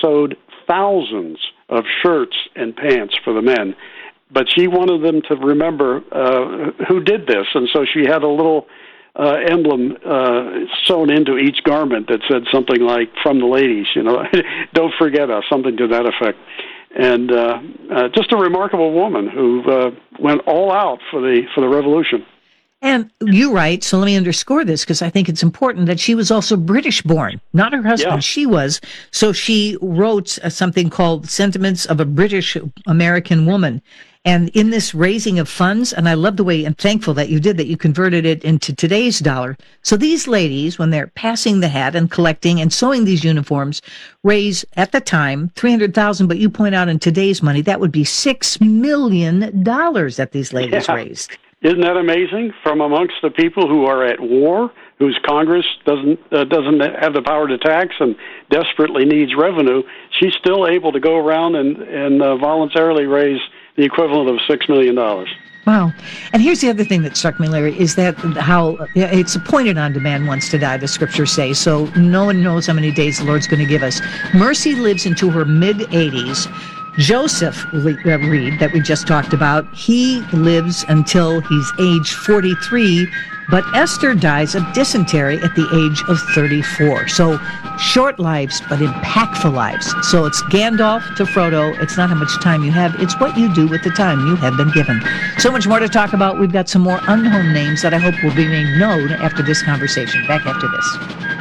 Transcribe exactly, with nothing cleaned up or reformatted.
sewed thousands of shirts and pants for the men. But she wanted them to remember uh, who did this, and so she had a little uh, emblem uh, sewn into each garment that said something like, "From the ladies," you know, "Don't forget us," something to that effect. And uh, uh, just a remarkable woman who uh, went all out for the for the revolution. And you write, so let me underscore this, because I think it's important, that she was also British-born, not her husband. Yeah. She was. So she wrote uh, something called Sentiments of a British American Woman. And in this raising of funds, and I love the way, and thankful that you did, that you converted it into today's dollar. So these ladies, when they're passing the hat and collecting and sewing these uniforms, raise, at the time, three hundred thousand dollars, but you point out in today's money, that would be six million dollars that these ladies yeah. raised. Isn't that amazing? From amongst the people who are at war, whose Congress doesn't uh, doesn't have the power to tax and desperately needs revenue, she's still able to go around and, and uh, voluntarily raise the equivalent of six million dollars. Wow. And here's the other thing that struck me, Larry, is that how it's appointed unto man once to die, the scriptures say. So no one knows how many days the Lord's going to give us. Mercy lives into her mid-eighties. Joseph Reed, that we just talked about, he lives until he's age forty-three, but Esther dies of dysentery at the age of thirty-four. So short lives, but impactful lives. So it's Gandalf to Frodo. It's not how much time you have. It's what you do with the time you have been given. So much more to talk about. We've got some more unknown names that I hope will be made known after this conversation. Back after this.